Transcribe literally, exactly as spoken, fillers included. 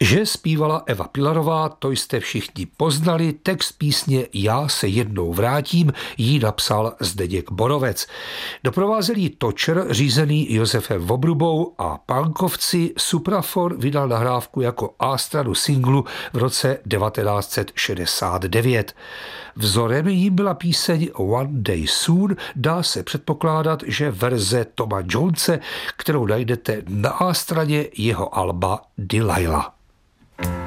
Že zpívala Eva Pilarová, to jste všichni poznali, text písně Já se jednou vrátím jí napsal Zdeněk Borovec. Doprovázel jí točer řízený Josefem Vobrubou a Pankovci. Supraphon vydal nahrávku jako A-stranu singlu v roce devatenáct set šedesát devět. Vzorem jí byla píseň One Day Soon, dá se předpokládat, že verze Toma Jonese, kterou najdete na A-straně jeho alba Delilah.